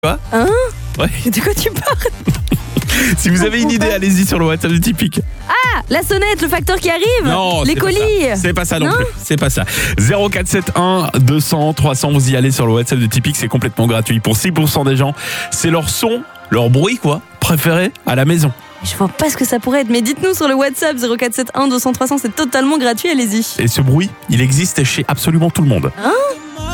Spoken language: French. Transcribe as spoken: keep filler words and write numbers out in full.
Quoi ? Hein ? Ouais. De quoi tu parles ? Si vous avez une idée, allez-y sur le WhatsApp de Tipeee. Ah, la sonnette, le facteur qui arrive ? Non, les c'est colis. pas ça. C'est pas ça non, Non plus. C'est pas ça. zéro quatre sept un deux cents trois cents, vous y allez sur le WhatsApp de Tipeee, c'est complètement gratuit. Pour six pour cent des gens, c'est leur son, leur bruit quoi, préféré à la maison. Je vois pas ce que ça pourrait être, mais dites-nous sur le WhatsApp zéro quatre sept un deux cents trois cents, c'est totalement gratuit, allez-y. Et ce bruit, il existe chez absolument tout le monde. Hein ?